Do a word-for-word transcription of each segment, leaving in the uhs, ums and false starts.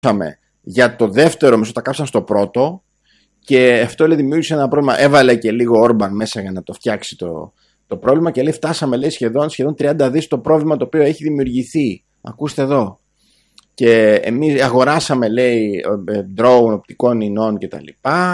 για το δεύτερο μισό, τα κάψαν στο πρώτο. Και αυτό λέει, δημιούργησε ένα πρόβλημα. Έβαλε και λίγο Όρμπαν μέσα για να το φτιάξει το, το πρόβλημα. Και λέει, φτάσαμε λέει, σχεδόν, σχεδόν τριάντα δις το πρόβλημα το οποίο έχει δημιουργηθεί. Ακούστε εδώ. Και εμείς αγοράσαμε, λέει, drone οπτικών ινών κτλ.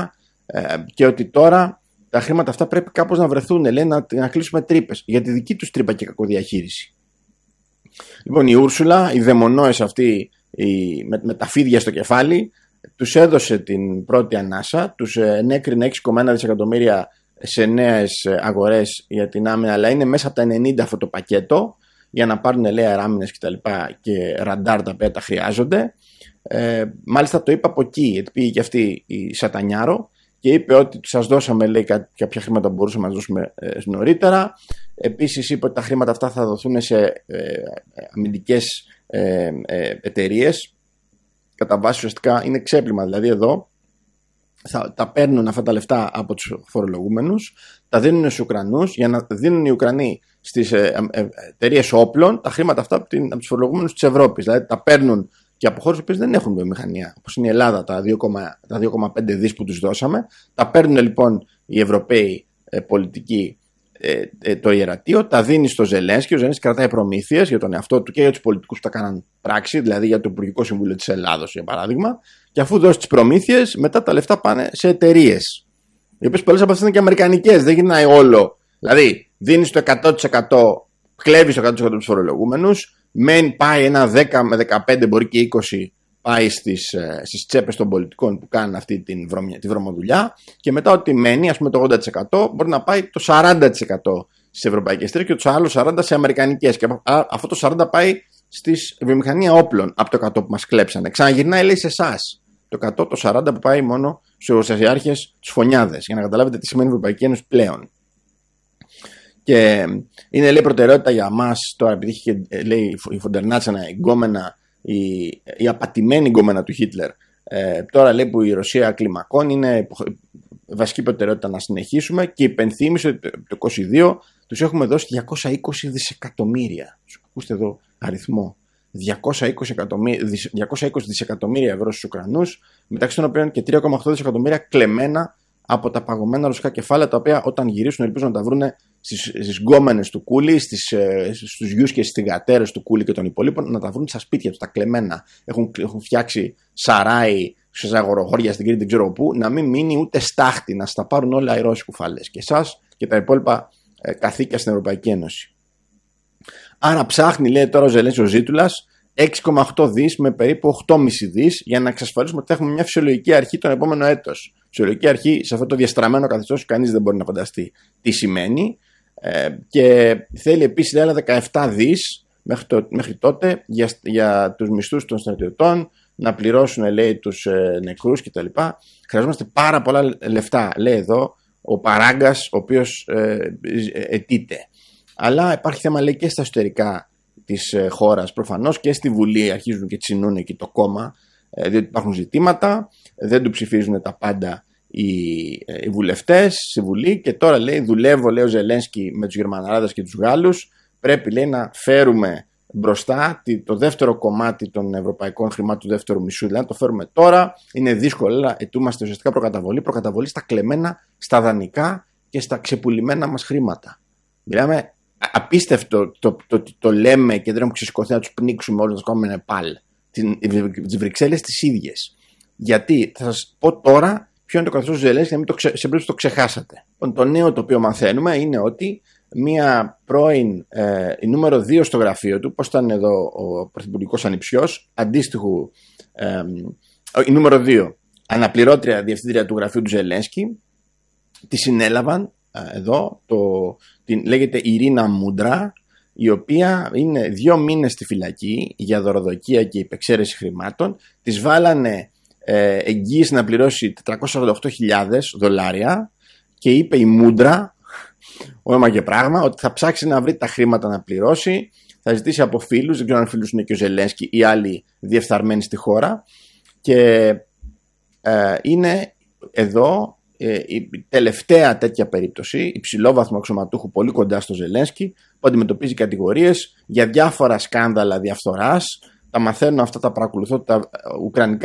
Ε, και ότι τώρα τα χρήματα αυτά πρέπει κάπως να βρεθούν, λέει, να, να κλείσουμε τρύπες. Για τη δική τους τρύπα και κακοδιαχείριση. Λοιπόν, η Ούρσουλα, οι δαιμονόες αυτοί, οι, με, με τα φίδια στο κεφάλι, τους έδωσε την πρώτη ανάσα, τους ενέκρινε έξι κόμμα ένα δισεκατομμύρια σε νέες αγορές για την άμυνα, αλλά είναι μέσα από τα ενενήντα αυτό το πακέτο για να πάρουν, λέει, αεράμινες και τα λοιπά και ραντάρ τα οποία τα χρειάζονται. Ε, μάλιστα το είπε από εκεί, γιατί πήγε και αυτή η Σατανιάρο και είπε ότι σας δώσαμε, λέει, κάποια χρήματα που μπορούσαμε να δώσουμε ε, νωρίτερα. Επίσης είπε ότι τα χρήματα αυτά θα δοθούν σε ε, αμυντικές ε, ε, εταιρείες. Κατά βάση ουσιαστικά είναι ξέπλυμα, δηλαδή εδώ θα, τα παίρνουν αυτά τα λεφτά από τους φορολογούμενους, τα δίνουν στους Ουκρανούς για να δίνουν οι Ουκρανοί στις ε, ε, εταιρείες όπλων τα χρήματα αυτά από, την, από τους φορολογούμενους της Ευρώπης. Δηλαδή τα παίρνουν και από χώρες που δεν έχουν βιομηχανία, όπως είναι η Ελλάδα, τα δύο κόμμα πέντε δις που τους δώσαμε. Τα παίρνουν λοιπόν οι Ευρωπαίοι ε, πολιτικοί ε, ε, το ιερατείο, τα δίνει στο Ζελένσκι. Ο Ζελένσκι κρατάει προμήθειες για τον εαυτό του και για τους πολιτικούς που τα κάναν πράξη, δηλαδή για το Υπουργικό Συμβούλιο της Ελλάδος, για παράδειγμα. Και αφού δώσει τις προμήθειες, μετά τα λεφτά πάνε σε εταιρείες. Οι οποίες πολλές από αυτές είναι και αμερικανικές, δεν γυρνάει όλο. Δηλαδή, δίνει το εκατό τοις εκατό, κλέβει το εκατό τοις εκατό τους φορολογούμενους, μεν πάει ένα δέκα με δεκαπέντε, μπορεί και είκοσι, πάει στις, στις τσέπες των πολιτικών που κάνουν αυτή την βρωμια, τη βρωμοδουλειά, και μετά ό,τι μένει, ας πούμε το ογδόντα τοις εκατό, μπορεί να πάει το σαράντα τοις εκατό στις ευρωπαϊκές εταιρείες και το άλλο σαράντα τοις εκατό σε αμερικανικές. Και αυτό το σαράντα τοις εκατό πάει στη βιομηχανία όπλων από το εκατό που μας κλέψανε. Ξαναγυρνάει, λέει, σε εσάς. Το εκατό, το σαράντα που πάει μόνο στους εργοσιάρχες, τους φωνιάδες, για να καταλάβετε τι σημαίνει η Ευρωπαϊκή Ένωση πλέον. Και είναι, λέει, προτεραιότητα για μας τώρα, επειδή είχε, λέει, η Φοντερνάτσανα εγκόμενα, η, η απατημένη εγκόμενα του Χίτλερ. Ε, τώρα, λέει, που η Ρωσία κλιμακώνει, είναι βασική προτεραιότητα να συνεχίσουμε, και υπενθύμισε ότι το είκοσι δύο τους έχουμε δώσει διακόσια είκοσι δισεκατομμύρια. Ακούστε εδώ αριθμό. διακόσια είκοσι δισεκατομμύρια ευρώ στους Ουκρανούς, μεταξύ των οποίων και τρία κόμμα οκτώ δισεκατομμύρια κλεμμένα από τα παγωμένα ρωσικά κεφάλαια, τα οποία όταν γυρίσουν ελπίζουν να τα βρουν στις, στις γκόμενες του Κούλι, στις, στους γιους και στις θυγατέρες του Κούλι και των υπολείπων, να τα βρουν στα σπίτια τους, τα κλεμμένα. Έχουν, έχουν φτιάξει σαράι στις αγοροχώρια στην Κρήτη, δεν ξέρω πού, να μην μείνει ούτε στάχτη, να στα πάρουν όλα οι Ρώσοι κουφάλες, και εσάς και τα υπόλοιπα ε, καθήκια στην Ευρωπαϊκή Ένωση. Άρα ψάχνει, λέει, τώρα ο Ζελένσκι, ο Ζήτουλας, έξι κόμμα οκτώ δις με περίπου οκτώ κόμμα πέντε δις για να εξασφαλίσουμε ότι θα έχουμε μια φυσιολογική αρχή τον επόμενο έτος. Φυσιολογική αρχή σε αυτό το διαστραμμένο καθεστώς, κανείς δεν μπορεί να φανταστεί τι σημαίνει. Ε, και θέλει επίσης, λέει, άλλα δεκαεπτά δις μέχρι, το, μέχρι τότε για, για τους μισθούς των στρατιωτών, να πληρώσουν, λέει, τους ε, νεκρούς κτλ. Χρειαζόμαστε πάρα πολλά λεφτά, λέει εδώ ο Παράγκας, ο οποίος ε, αιτείται. Αλλά υπάρχει θέμα, λέει, και στα εσωτερικά της ε, χώρας προφανώς, και στη Βουλή αρχίζουν και τσινούν εκεί το κόμμα, ε, διότι υπάρχουν ζητήματα, δεν του ψηφίζουν τα πάντα οι, ε, οι βουλευτές στη Βουλή, και τώρα, λέει, δουλεύω, λέει, ο Ζελένσκι με τους Γερμαναράδες και τους Γάλλους, πρέπει, λέει, να φέρουμε μπροστά το δεύτερο κομμάτι των ευρωπαϊκών χρημάτων του δεύτερου μισού, δηλαδή να το φέρουμε τώρα, είναι δύσκολο, αλλά ετούμαστε ουσιαστικά προκαταβολή, προκαταβολή στα κλεμμένα, στα δανεικά και στα ξεπουλημένα μας χρήματα. Μιλάμε απίστευτο το, το, το, το, το λέμε και δεν έχουμε ξεσηκωθεί να τους πνίξουμε όλους, να τους κάνουμε Νεπάλ, τις Βρυξέλλες τις ίδιες. Γιατί θα σας πω τώρα ποιο είναι το καθεστώς του Ζελένσκι, να μην το ξε, σε περίπτωση το ξεχάσατε. Το νέο το οποίο μαθαίνουμε είναι ότι μία πρώην, ε, η νούμερο δύο στο γραφείο του, πώς ήταν εδώ ο πρωθυπουργικός ανιψιός, αντίστοιχου, ε, η νούμερο δύο, αναπληρώτρια διευθύντρια του γραφείου του Ζελένσκι, τη συνέλαβαν ε, εδώ, το, την, λέγεται Ιρίνα Μούντρα, η οποία είναι δύο μήνες στη φυλακή για δωροδοκία και υπεξαίρεση χρημάτων. Της βάλανε ε, εγγύηση να πληρώσει τετρακόσιες σαράντα οκτώ χιλιάδες δολάρια και είπε η Μούντρα, όνομα και πράγμα, ότι θα ψάξει να βρει τα χρήματα να πληρώσει, θα ζητήσει από φίλους, δεν ξέρω αν φίλους είναι και ο Ζελένσκι ή άλλοι διεφθαρμένοι στη χώρα, και ε, είναι εδώ ε, η τελευταία τέτοια περίπτωση υψηλόβαθμου αξιωματούχου πολύ κοντά στο Ζελένσκι, που αντιμετωπίζει κατηγορίες για διάφορα σκάνδαλα διαφθοράς. Τα μαθαίνω αυτά, τα παρακολουθώ, τα ουκρανικά